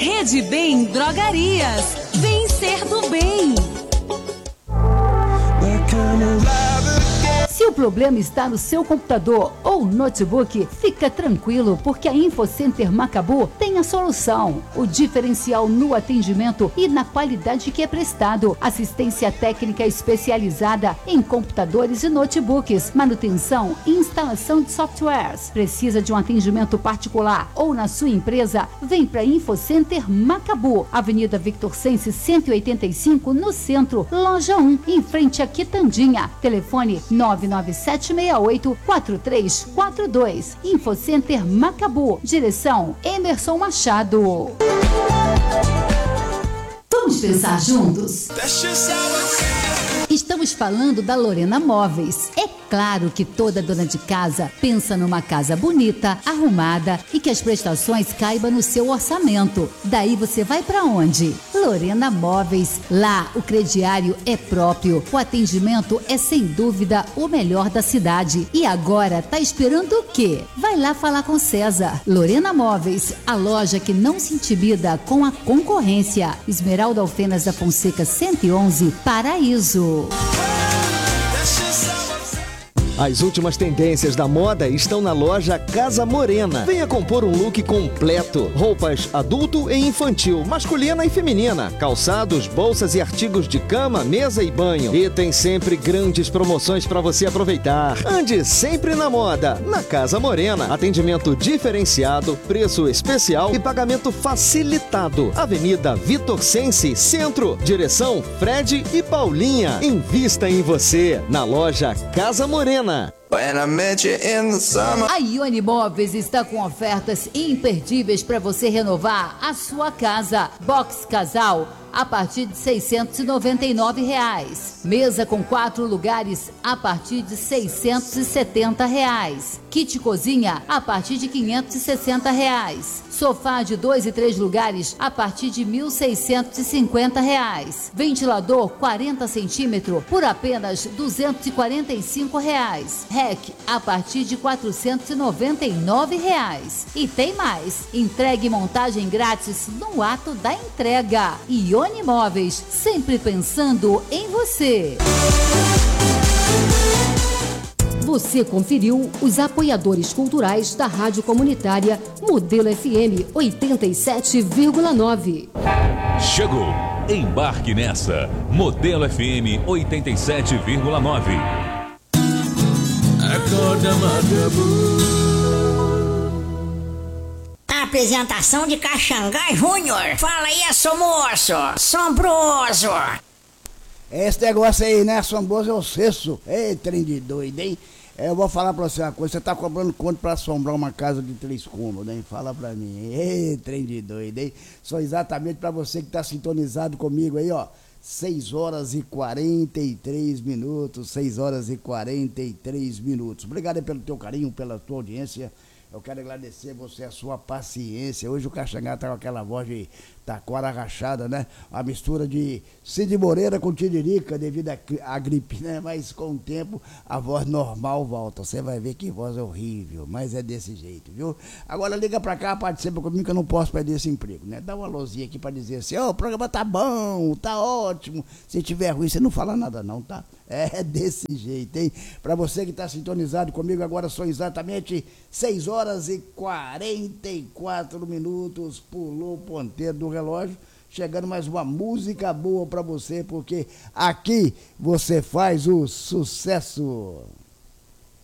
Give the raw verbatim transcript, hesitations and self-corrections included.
Rede Bem Drogarias. Vencer do bem. Se o problema está no seu computador ou notebook, fica tranquilo, porque a InfoCenter Macabu tem a solução. O diferencial no atendimento e na qualidade que é prestado. Assistência técnica especializada em computadores e notebooks, manutenção e instalação de softwares. Precisa de um atendimento particular ou na sua empresa? Vem para InfoCenter Macabu, Avenida Victor Sense cento e oitenta e cinco, no centro, loja um, em frente à Quitandinha. Telefone nove nove sete seis oito quatro três quatro dois. InfoCenter Macabu. Direção Emerson Machado. Vamos pensar juntos? Estamos falando da Lorena Móveis. É claro que toda dona de casa pensa numa casa bonita, arrumada e que as prestações caibam no seu orçamento. Daí você vai para onde? Lorena Móveis. Lá o crediário é próprio. O atendimento é sem dúvida o melhor da cidade. E agora tá esperando o quê? Vai lá falar com César. Lorena Móveis, a loja que não se intimida com a concorrência. Esmeralda Alfenas da Fonseca cento e onze, Paraíso. As últimas tendências da moda estão na loja Casa Morena. Venha compor um look completo. Roupas adulto e infantil, masculina e feminina. Calçados, bolsas e artigos de cama, mesa e banho. E tem sempre grandes promoções para você aproveitar. Ande sempre na moda, na Casa Morena. Atendimento diferenciado, preço especial e pagamento facilitado. Avenida Vitor Sense, Centro. Direção Fred e Paulinha. Invista em você, na loja Casa Morena. A Ione Móveis está com ofertas imperdíveis para você renovar a sua casa. Box Casal a partir de seiscentos e noventa e nove reais. Mesa com quatro lugares a partir de seiscentos e setenta reais. Kit cozinha a partir de quinhentos e sessenta reais. Sofá de dois e três lugares a partir de mil seiscentos e cinquenta reais. Ventilador quarenta centímetros por apenas duzentos e quarenta e cinco reais. Rack a partir de quatrocentos e noventa e nove reais. E tem mais, entrega e montagem grátis no ato da entrega. Ione Móveis, sempre pensando em você. Você conferiu os apoiadores culturais da Rádio Comunitária Modelo F M oitenta e sete vírgula nove. Chegou! Embarque nessa Modelo F M oitenta e sete vírgula nove. Acorda, Macabu. Apresentação de Caxangá Júnior. Fala aí, seu moço. Sombroso. Esse negócio aí, né, assombroso é o sexto. Ei, trem de doido, hein? Eu vou falar pra você uma coisa. Você tá cobrando quanto pra assombrar uma casa de três cômodos, hein? Fala pra mim. Ei, trem de doido, hein? Só exatamente pra você que tá sintonizado comigo aí, ó. seis horas e quarenta e três minutos. seis horas e quarenta e três minutos. Obrigado aí pelo teu carinho, pela tua audiência. Eu quero agradecer você, a sua paciência. Hoje o Caxangá tá com aquela voz de taquara rachada, né? Uma mistura de Cid Moreira com Tiririca devido à gripe, né? Mas com o tempo a voz normal volta. Você vai ver que voz horrível, mas é desse jeito, viu? Agora liga pra cá, participa comigo que eu não posso perder esse emprego, né? Dá uma luzinha aqui pra dizer assim, ó, oh, o programa tá bom, tá ótimo. Se tiver ruim, você não fala nada não, tá? É desse jeito, hein? Pra você que tá sintonizado comigo, agora são exatamente seis horas e quarenta e quatro minutos. Pulou o ponteiro do relógio. Chegando mais uma música boa pra você, porque aqui você faz o sucesso.